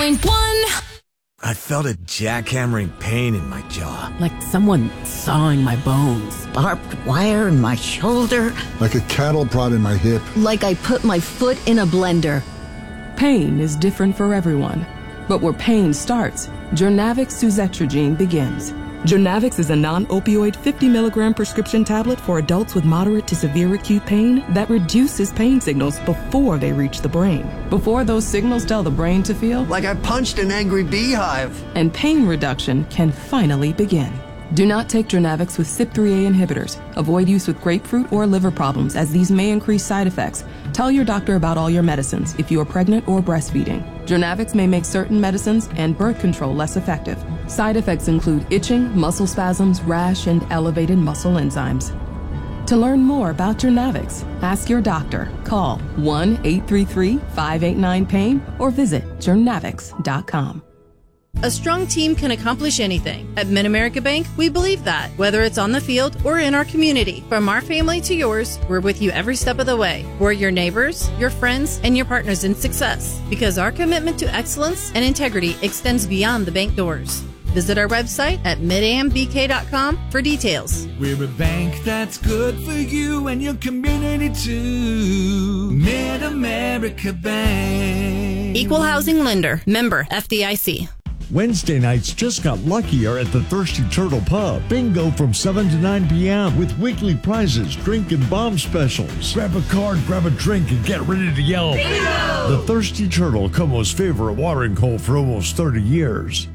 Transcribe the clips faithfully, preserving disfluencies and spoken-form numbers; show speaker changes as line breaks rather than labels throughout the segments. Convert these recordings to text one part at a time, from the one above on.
point one.
I felt a jackhammering pain in my jaw.
Like someone sawing my bones.
Barbed wire in my shoulder.
Like a cattle prod in my hip.
Like I put my foot in a blender.
Pain is different for everyone. But where pain starts, Journavx suzetrigine begins. Journavx is a non-opioid fifty milligram prescription tablet for adults with moderate to severe acute pain that reduces pain signals before they reach the brain. Before those signals tell the brain to feel
like I punched an angry beehive.
And pain reduction can finally begin. Do not take Journavx with C Y P three A inhibitors. Avoid use with grapefruit or liver problems, as these may increase side effects. Tell your doctor about all your medicines if you are pregnant or breastfeeding. Journavx may make certain medicines and birth control less effective. Side effects include itching, muscle spasms, rash, and elevated muscle enzymes. To learn more about Journavx, ask your doctor. Call one eight three three, five eight nine, pain or visit journavx dot com.
A strong team can accomplish anything. At Mid-America Bank, we believe that, whether it's on the field or in our community. From our family to yours, we're with you every step of the way. We're your neighbors, your friends, and your partners in success, because our commitment to excellence and integrity extends beyond the bank doors. Visit our website at mid a m b k dot com for details.
We're a bank that's good for you and your community too. Mid-America Bank.
Equal housing lender. Member F D I C.
Wednesday nights just got luckier at the Thirsty Turtle Pub. Bingo from seven to nine p.m. with weekly prizes, drink and bomb specials. Grab a card, grab a drink, and get ready to yell. Bingo! The Thirsty Turtle, Como's favorite watering hole for almost thirty years.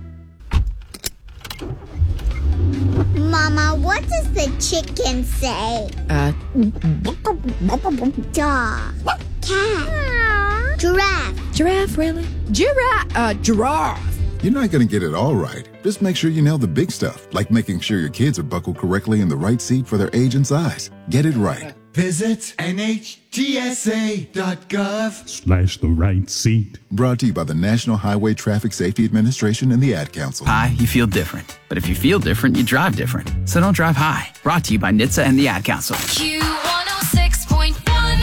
Mama, what does the chicken say?
Uh,
Dog. Cat. Giraffe.
Giraffe, really?
Giraffe. Uh, giraffe.
You're not going to get it all right. Just make sure you nail the big stuff, like making sure your kids are buckled correctly in the right seat for their age and size. Get it right.
Visit N H T S A dot gov
slash the right seat.
Brought to you by the National Highway Traffic Safety Administration and the Ad Council.
High, you feel different. But if you feel different, you drive different. So don't drive high. Brought to you by N H T S A and the Ad Council.
Q one oh six point one.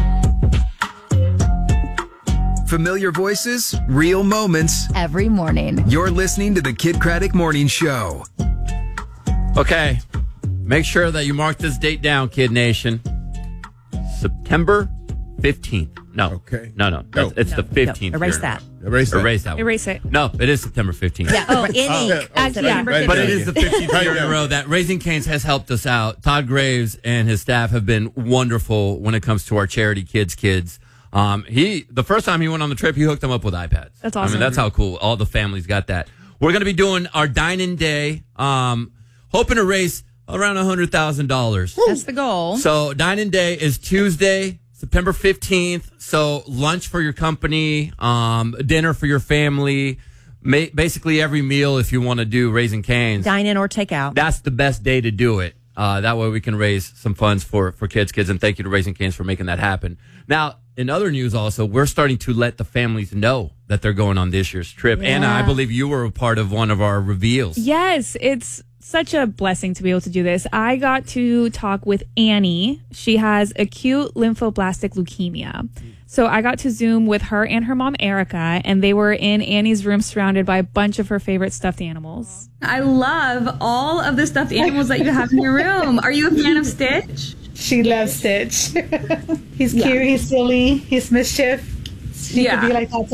Familiar voices, real moments.
Every morning.
You're listening to the Kid Craddock Morning Show.
Okay. Make sure that you mark this date down, Kid Nation. September fifteenth. No.
Okay.
No, no.
No.
It's the fifteenth.
No. Erase that.
Erase that.
Erase that one.
Erase it.
No, it is September fifteenth.
Yeah. Oh, in ink.
Uh, yeah.
But it is the fifteenth year in a row that Raising Cane's has helped us out. Todd Graves and his staff have been wonderful when it comes to our charity Kids Kids. Um, he the first time he went on the trip, he hooked them up with iPads.
That's awesome.
I mean, that's how cool. All the families got that. We're going to be doing our dine-in day, um, hoping to raise around one hundred thousand dollars.
That's the goal.
So dine-in day is Tuesday, September fifteenth. So lunch for your company, um, dinner for your family, ma- basically every meal if you want to do Raising Cane's.
Dine in or take out.
That's the best day to do it. Uh, that way we can raise some funds for, for Kids Kids, and thank you to Raising Cane's for making that happen. Now, in other news also, we're starting to let the families know that they're going on this year's trip.
Yeah.
Anna, I believe you were a part of one of our reveals.
Yes, it's such a blessing to be able to do this. I got to talk with Annie. She has acute lymphoblastic leukemia. So I got to Zoom with her and her mom, Erica, and they were in Annie's room surrounded by a bunch of her favorite stuffed animals. I love all of the stuffed animals that you have in your room. Are you a fan of Stitch?
She loves Stitch. He's cute, yeah. He's silly, he's mischief. She
yeah.
could be like that